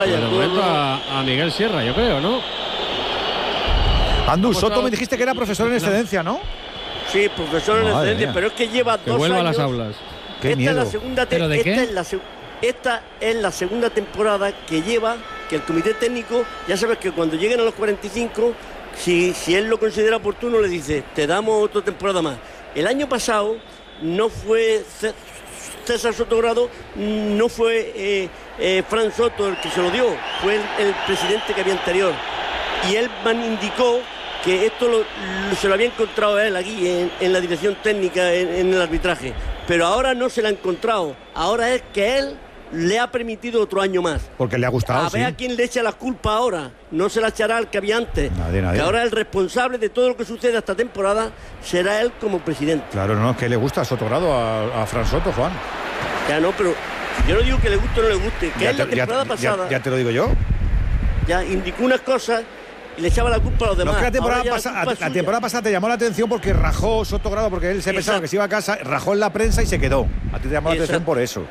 De momento a Miguel Sierra, yo creo, ¿no? Andu, Soto me dijiste que era profesor en excedencia, ¿no? Sí, profesor en excedencia, pero es que lleva 2 años. Que vuelva a las aulas. Qué miedo. Es la segunda ¿Pero de qué? Esta es la segunda temporada que lleva, que el comité técnico, ya sabes que cuando lleguen a los 45, si él lo considera oportuno, le dice, te damos otra temporada más. El año pasado no fue César Sotogrado, no fue Fran Soto el que se lo dio, fue el presidente que había anterior. Y él indicó que esto se lo había encontrado a él aquí en la dirección técnica, en el arbitraje. Pero ahora no se lo ha encontrado. Ahora es que él le ha permitido otro año más. Porque le ha gustado, a ver a quién le echa la culpa ahora. No se la echará al que había antes. Nadie. Que ahora el responsable de todo lo que sucede esta temporada será él como presidente. Claro, no, es que le gusta a Sotogrado, a Fran Soto, Juan. Ya no, pero yo no digo que le guste o no le guste. Que es la temporada pasada. Ya te lo digo yo. Ya indicó unas cosas y le echaba la culpa a los demás. No, es que la temporada pasada te llamó la atención porque rajó Sotogrado, porque él se pensaba que se iba a casa, rajó en la prensa y se quedó. A ti te llamó la atención por eso.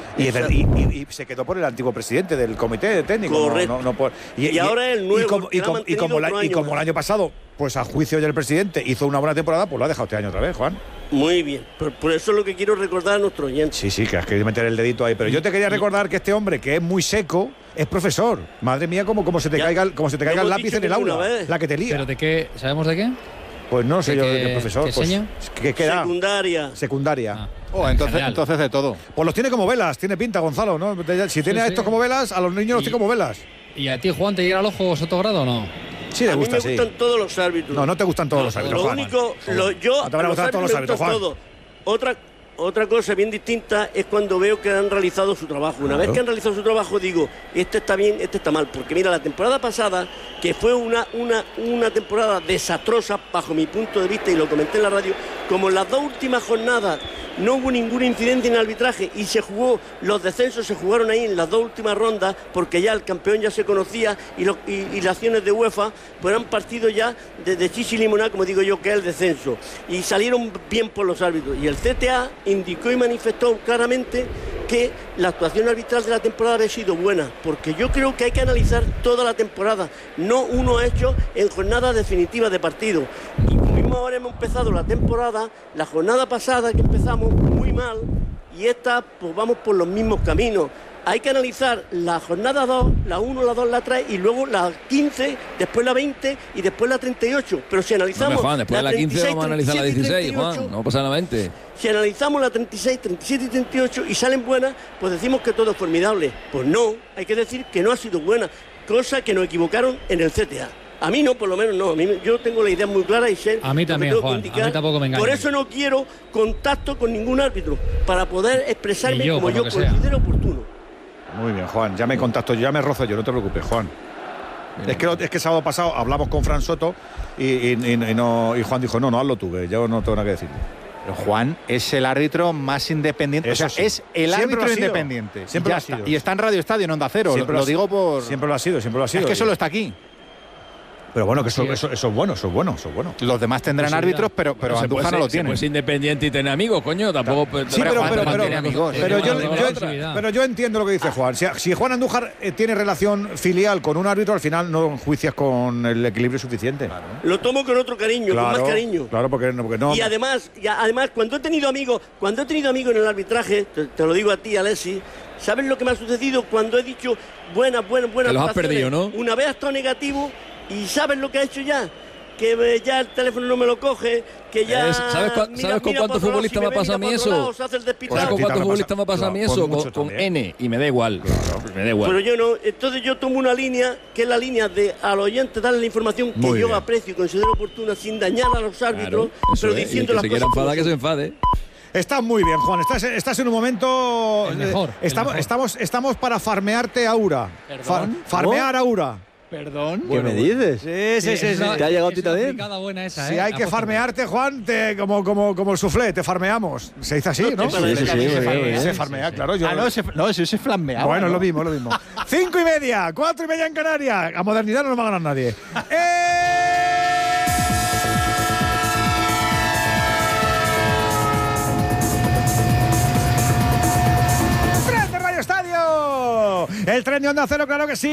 Y se quedó por el antiguo presidente del comité técnico. Correcto. Y ahora el nuevo. Y como el año pasado, pues a juicio del presidente hizo una buena temporada, pues lo ha dejado este año otra vez, Juan. Muy bien. Por eso es lo que quiero recordar a nuestros oyentes. Sí, que has querido meter el dedito ahí. Pero yo te quería recordar que este hombre, que es muy seco, es profesor. Madre mía, como se te caiga el lápiz en el aula. La que te lía. ¿Pero de qué? ¿Sabemos de qué? Pues no sé yo de qué profesor. ¿Qué ¿Qué da? Secundaria. Entonces de todo. Pues los tiene como velas, tiene pinta, Gonzalo, ¿no? Si tiene a estos como velas, a los niños los tiene como velas. ¿Y a ti, Juan, te llega al ojo Sotogrado o no? Sí, le gusta, a mí me gustan todos los árbitros. No te gustan todos los árbitros, Juan. No te van a gustar todos los árbitros, Juan. Otra cosa bien distinta es cuando veo que han realizado su trabajo. Una vez que han realizado su trabajo, digo, este está bien, este está mal. Porque mira, la temporada pasada, que fue una temporada desastrosa bajo mi punto de vista, y lo comenté en la radio, como en las 2 últimas jornadas no hubo ninguna incidencia en el arbitraje y los descensos se jugaron ahí en las 2 últimas rondas, porque ya el campeón ya se conocía y las acciones de UEFA pues eran partidos ya de chichi y limonada, como digo yo, que es el descenso, y salieron bien por los árbitros. Y el CTA indicó y manifestó claramente que la actuación arbitral de la temporada había sido buena, porque yo creo que hay que analizar toda la temporada, no uno hecho en jornadas definitivas de partido. Y ahora hemos empezado la temporada, la jornada pasada que empezamos muy mal, y esta pues vamos por los mismos caminos. Hay que analizar la jornada 2, la 1, la 2, la 3 y luego la 15, después la 20 y después la 38. Pero si analizamos Juan, después la de la 15 36, vamos a analizar la 16, 38, Juan, no pasa la 20. Si analizamos la 36, 37 y 38 y salen buenas, pues decimos que todo es formidable. Pues no, hay que decir que no ha sido buena, cosa que nos equivocaron en el CTA. A mí no, por lo menos no. Yo tengo la idea muy clara y sé. A mí también, Juan. A mí tampoco me engaña. Por eso no quiero contacto con ningún árbitro, para poder expresarme como yo considero oportuno. Muy bien, Juan. Ya me contacto yo, ya me rozo yo, no te preocupes, Juan. Es que el sábado pasado hablamos con Fran Soto y Juan dijo, no, hazlo tú, que yo no tengo nada que decir. Pero Juan es el árbitro más independiente. Eso sí. Es el árbitro independiente. Siempre lo ha sido. Y está en Radio Estadio, en Onda Cero. Lo digo por... Siempre lo ha sido. Es que solo está aquí. Pero bueno, que eso es bueno. Los demás tendrán árbitros, pero Andújar no lo tiene. Pues independiente y tener amigos, coño, tampoco. Sí, pero yo entiendo lo que dice Juan. Si Juan Andújar tiene relación filial con un árbitro, al final no enjuicias con el equilibrio suficiente. Claro. Lo tomo con otro cariño, con más cariño. Claro, porque no. Y además, cuando he tenido amigos en el arbitraje, te lo digo a ti, Alexis, ¿sabes lo que me ha sucedido cuando he dicho buenas? Te los has perdido, ¿no? Una vez ha estado negativo. ¿Y sabes lo que ha hecho ya? Que ya el teléfono no me lo coge, que ya... ¿Sabes con cuántos futbolistas me ha pasado a mí eso? ¿Sabes con cuántos futbolistas me ha pasado a mí eso? Con N, y me da igual. Me da igual. Pero yo no, entonces yo tomo una línea, que es la línea de al oyente darle la información que yo aprecio y considero oportuna, sin dañar a los árbitros, pero diciendo las cosas. Si quiere enfadar, que se enfade. Estás muy bien, Juan. Estás en un momento... El mejor. Estamos para farmearte Aura. Farmear Aura. ¿Perdón? ¿Qué me dices? Sí. ¿Te ha llegado a ti también? Si hay que farmearte, Juan, como el soufflé, te farmeamos. Se dice así, ¿no? Sí, se farmea, claro. Eso se flambeaba. Bueno, es lo mismo. 5:30, 4:30 en Canarias. A modernidad no nos va a ganar nadie. ¡Tren de Radio Estadio! El tren de Onda Cero, claro que sí.